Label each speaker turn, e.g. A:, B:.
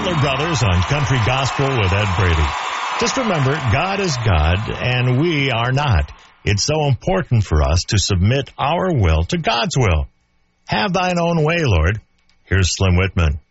A: Miller Brothers on Country Gospel with Ed Brady. Just remember, God is God and we are not. It's so important for us to submit our will to God's will. Have thine own way, Lord. Here's Slim Whitman.